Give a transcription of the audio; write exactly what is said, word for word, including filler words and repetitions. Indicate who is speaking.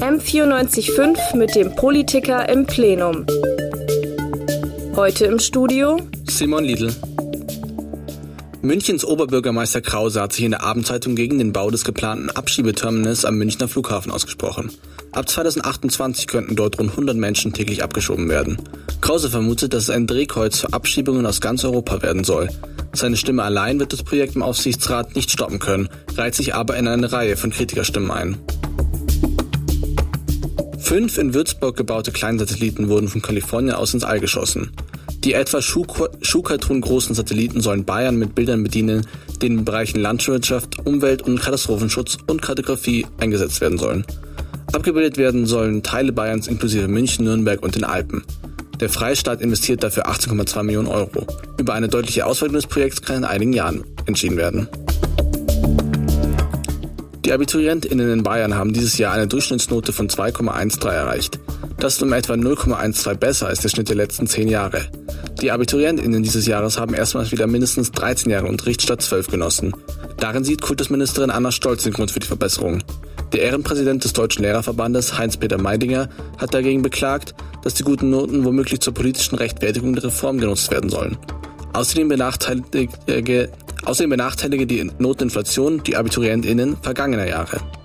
Speaker 1: M vierundneunzig Komma fünf mit dem Politiker im Plenum. Heute im Studio
Speaker 2: Simon Liedl. Münchens Oberbürgermeister Krause hat sich in der Abendzeitung gegen den Bau des geplanten Abschiebeterminals am Münchner Flughafen ausgesprochen. Ab zweitausendachtundzwanzig könnten dort rund hundert Menschen täglich abgeschoben werden. Krause vermutet, dass es ein Drehkreuz für Abschiebungen aus ganz Europa werden soll. Seine Stimme allein wird das Projekt im Aufsichtsrat nicht stoppen können, reiht sich aber in eine Reihe von Kritikerstimmen ein. Fünf in Würzburg gebaute Kleinsatelliten wurden von Kalifornien aus ins All geschossen. Die etwa Schuhkarton großen Satelliten sollen Bayern mit Bildern bedienen, die in den Bereichen Landwirtschaft, Umwelt- und Katastrophenschutz und Kartografie eingesetzt werden sollen. Abgebildet werden sollen Teile Bayerns inklusive München, Nürnberg und den Alpen. Der Freistaat investiert dafür achtzehn Komma zwei Millionen Euro. Über eine deutliche Ausweitung des Projekts kann in einigen Jahren entschieden werden. Die AbiturientInnen in Bayern haben dieses Jahr eine Durchschnittsnote von zwei Komma dreißehn erreicht. Das ist um etwa null Komma zwölf besser als der Schnitt der letzten zehn Jahre. Die AbiturientInnen dieses Jahres haben erstmals wieder mindestens dreizehn Jahre Unterricht statt zwölf genossen. Darin sieht Kultusministerin Anna Stolz den Grund für die Verbesserung. Der Ehrenpräsident des Deutschen Lehrerverbandes, Heinz-Peter Meidinger, hat dagegen beklagt, dass die guten Noten womöglich zur politischen Rechtfertigung der Reform genutzt werden sollen. Außerdem benachteilige, außerdem benachteilige die Noteninflation die AbiturientInnen vergangener Jahre.